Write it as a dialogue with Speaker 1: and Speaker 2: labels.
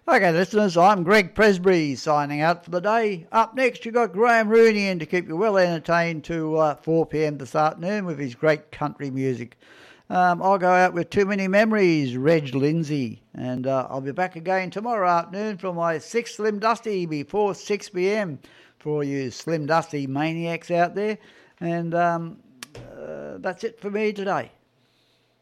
Speaker 1: Okay, listeners, I'm Greg Presbury signing out for the day. Up next, you've got Graham Rooney in to keep you well entertained to 4 p.m. this afternoon with his great country music. I'll go out with Too Many Memories, Reg Lindsay, and I'll be back again tomorrow afternoon for my 6 Slim Dusty before 6 p.m. for all you Slim Dusty maniacs out there. And that's it for me today.